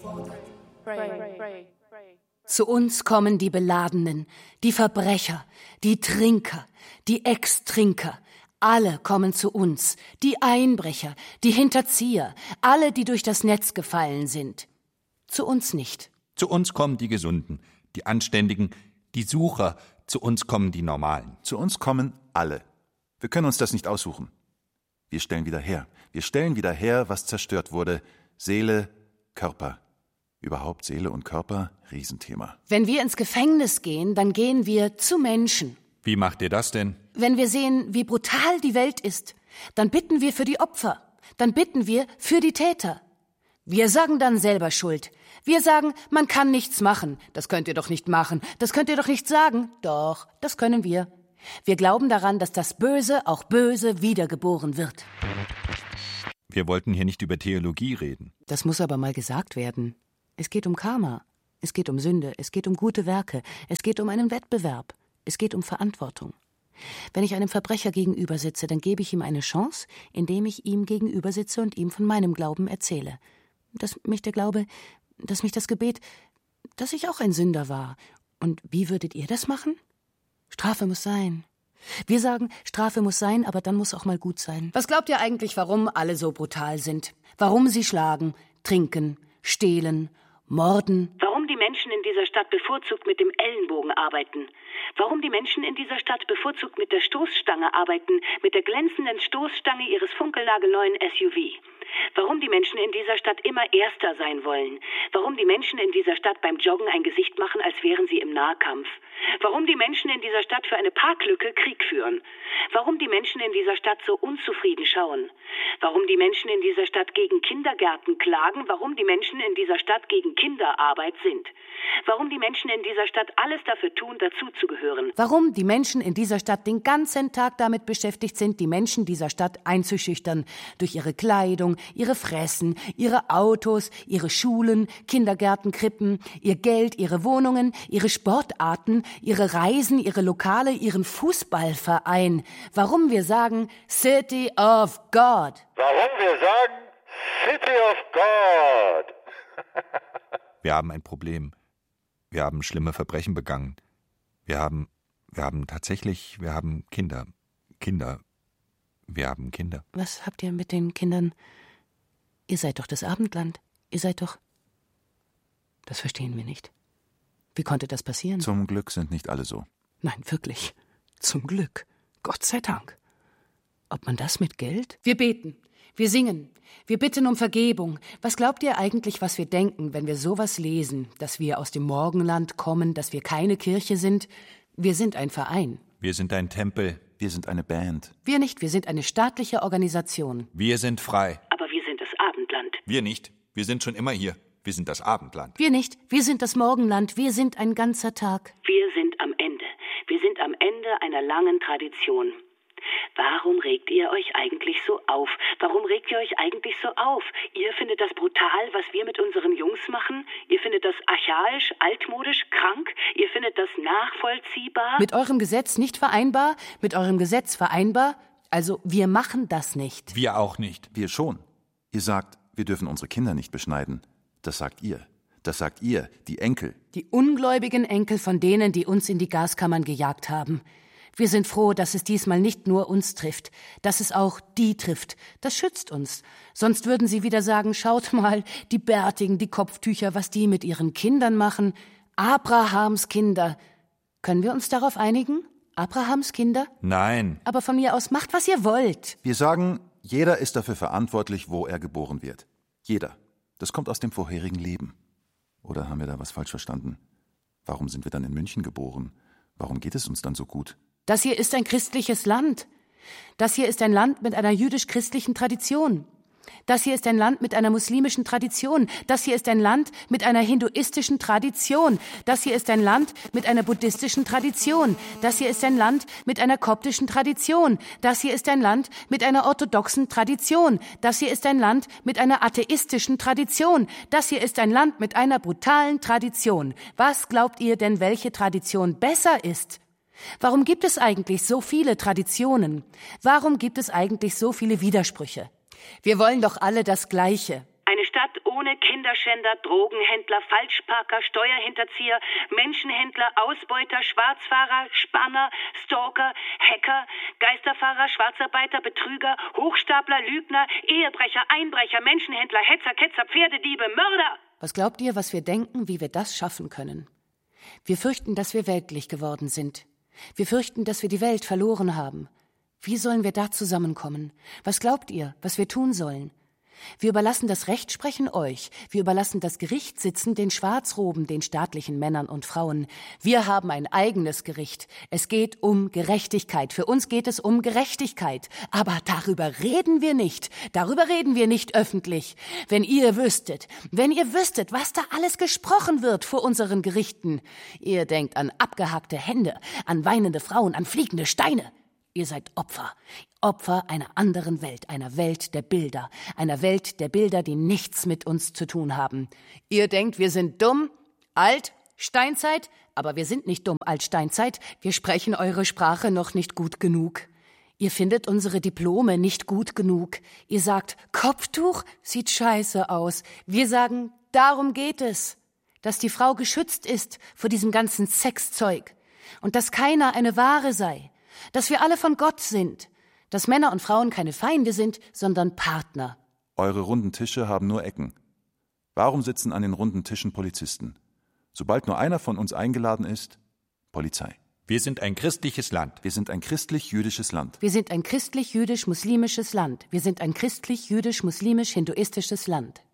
Zu uns kommen die Beladenen, die Verbrecher, die Trinker, die Ex-Trinker. Alle kommen zu uns, die Einbrecher, die Hinterzieher, alle, die durch das Netz gefallen sind. Zu uns nicht. Zu uns kommen die Gesunden, die Anständigen, die Sucher. Zu uns kommen die Normalen. Zu uns kommen alle. Wir können uns das nicht aussuchen. Wir stellen wieder her. Wir stellen wieder her, was zerstört wurde. Seele, Körper. Überhaupt Seele und Körper, Riesenthema. Wenn wir ins Gefängnis gehen, dann gehen wir zu Menschen. Wie macht ihr das denn? Wenn wir sehen, wie brutal die Welt ist, dann bitten wir für die Opfer. Dann bitten wir für die Täter. Wir sagen dann selber Schuld. Wir sagen, man kann nichts machen. Das könnt ihr doch nicht machen. Das könnt ihr doch nicht sagen. Doch, das können wir. Wir glauben daran, dass das Böse auch böse wiedergeboren wird. Wir wollten hier nicht über Theologie reden. Das muss aber mal gesagt werden. Es geht um Karma. Es geht um Sünde. Es geht um gute Werke. Es geht um einen Wettbewerb. Es geht um Verantwortung. Wenn ich einem Verbrecher gegenüber sitze, dann gebe ich ihm eine Chance, indem ich ihm gegenüber sitze und ihm von meinem Glauben erzähle. Dass mich das Gebet, dass ich auch ein Sünder war. Und wie würdet ihr das machen? Strafe muss sein. Wir sagen, Strafe muss sein, aber dann muss auch mal gut sein. Was glaubt ihr eigentlich, warum alle so brutal sind? Warum sie schlagen, trinken, stehlen, morden? Warum die Menschen in dieser Stadt bevorzugt mit dem Ellenbogen arbeiten? Warum die Menschen in dieser Stadt bevorzugt mit der Stoßstange arbeiten, mit der glänzenden Stoßstange ihres funkelnagelneuen SUV? Warum die Menschen in dieser Stadt immer Erster sein wollen? Warum die Menschen in dieser Stadt beim Joggen ein Gesicht machen, als wären sie im Nahkampf? Warum die Menschen in dieser Stadt für eine Parklücke Krieg führen? Warum die Menschen in dieser Stadt so unzufrieden schauen? Warum die Menschen in dieser Stadt gegen Kindergärten klagen? Warum die Menschen in dieser Stadt gegen Kinderarbeit sind? Warum die Menschen in dieser Stadt alles dafür tun, dazuzugehören? Warum die Menschen in dieser Stadt den ganzen Tag damit beschäftigt sind, die Menschen dieser Stadt einzuschüchtern. Durch ihre Kleidung, ihre Fressen, ihre Autos, ihre Schulen, Kindergärten, Krippen, ihr Geld, ihre Wohnungen, ihre Sportarten, ihre Reisen, ihre Lokale, ihren Fußballverein. Warum wir sagen City of God. Warum wir sagen City of God. Wir haben ein Problem. Wir haben schlimme Verbrechen begangen. Wir haben Kinder. Wir haben Kinder. Was habt ihr mit den Kindern? Ihr seid doch das Abendland. Ihr seid doch... Das verstehen wir nicht. Wie konnte das passieren? Zum Glück sind nicht alle so. Nein, wirklich. Zum Glück. Gott sei Dank. Ob man das mit Geld? Wir beten. Wir singen. Wir bitten um Vergebung. Was glaubt ihr eigentlich, was wir denken, wenn wir sowas lesen? Dass wir aus dem Morgenland kommen, dass wir keine Kirche sind? Wir sind ein Verein. Wir sind ein Tempel. Wir sind eine Band. Wir nicht. Wir sind eine staatliche Organisation. Wir sind frei. Aber wir sind das Abendland. Wir nicht. Wir sind schon immer hier. Wir sind das Abendland. Wir nicht. Wir sind das Morgenland. Wir sind ein ganzer Tag. Wir sind am Ende. Wir sind am Ende einer langen Tradition. Warum regt ihr euch eigentlich so auf? Warum regt ihr euch eigentlich so auf? Ihr findet das brutal, was wir mit unseren Jungs machen? Ihr findet das archaisch, altmodisch, krank? Ihr findet das nachvollziehbar? Mit eurem Gesetz nicht vereinbar? Mit eurem Gesetz vereinbar? Also, wir machen das nicht. Wir auch nicht. Wir schon. Ihr sagt, wir dürfen unsere Kinder nicht beschneiden. Das sagt ihr. Das sagt ihr, die Enkel. Die ungläubigen Enkel von denen, die uns in die Gaskammern gejagt haben. Wir sind froh, dass es diesmal nicht nur uns trifft, dass es auch die trifft. Das schützt uns. Sonst würden sie wieder sagen, schaut mal, die Bärtigen, die Kopftücher, was die mit ihren Kindern machen. Abrahams Kinder. Können wir uns darauf einigen? Abrahams Kinder? Nein. Aber von mir aus macht, was ihr wollt. Wir sagen, jeder ist dafür verantwortlich, wo er geboren wird. Jeder. Das kommt aus dem vorherigen Leben. Oder haben wir da was falsch verstanden? Warum sind wir dann in München geboren? Warum geht es uns dann so gut? Das hier ist ein christliches Land. Das hier ist ein Land mit einer jüdisch-christlichen Tradition. Das hier ist ein Land mit einer muslimischen Tradition. Das hier ist ein Land mit einer hinduistischen Tradition. Das hier ist ein Land mit einer buddhistischen Tradition. Das hier ist ein Land mit einer koptischen Tradition. Das hier ist ein Land mit einer orthodoxen Tradition. Das hier ist ein Land mit einer atheistischen Tradition. Das hier ist ein Land mit einer brutalen Tradition. Was glaubt ihr denn, welche Tradition besser ist? Warum gibt es eigentlich so viele Traditionen? Warum gibt es eigentlich so viele Widersprüche? Wir wollen doch alle das Gleiche. Eine Stadt ohne Kinderschänder, Drogenhändler, Falschparker, Steuerhinterzieher, Menschenhändler, Ausbeuter, Schwarzfahrer, Spanner, Stalker, Hacker, Geisterfahrer, Schwarzarbeiter, Betrüger, Hochstapler, Lügner, Ehebrecher, Einbrecher, Menschenhändler, Hetzer, Ketzer, Pferdediebe, Mörder. Was glaubt ihr, was wir denken, wie wir das schaffen können? Wir fürchten, dass wir weltlich geworden sind. Wir fürchten, dass wir die Welt verloren haben. Wie sollen wir da zusammenkommen? Was glaubt ihr, was wir tun sollen? Wir überlassen das Rechtsprechen euch. Wir überlassen das Gerichtssitzen den Schwarzroben, den staatlichen Männern und Frauen. Wir haben ein eigenes Gericht. Es geht um Gerechtigkeit. Für uns geht es um Gerechtigkeit. Aber darüber reden wir nicht. Darüber reden wir nicht öffentlich. Wenn ihr wüsstet, was da alles gesprochen wird vor unseren Gerichten. Ihr denkt an abgehackte Hände, an weinende Frauen, an fliegende Steine. Ihr seid Opfer einer anderen Welt, einer Welt der Bilder, die nichts mit uns zu tun haben. Ihr denkt, wir sind dumm, alt, Steinzeit, aber wir sind nicht dumm, alt, Steinzeit, wir sprechen eure Sprache noch nicht gut genug. Ihr findet unsere Diplome nicht gut genug. Ihr sagt, Kopftuch sieht scheiße aus. Wir sagen, darum geht es, dass die Frau geschützt ist vor diesem ganzen Sexzeug und dass keiner eine Ware sei. Dass wir alle von Gott sind, dass Männer und Frauen keine Feinde sind, sondern Partner. Eure runden Tische haben nur Ecken. Warum sitzen an den runden Tischen Polizisten? Sobald nur einer von uns eingeladen ist, Polizei. Wir sind ein christliches Land. Wir sind ein christlich-jüdisches Land. Wir sind ein christlich-jüdisch-muslimisches Land. Wir sind ein christlich-jüdisch-muslimisch-hinduistisches Land.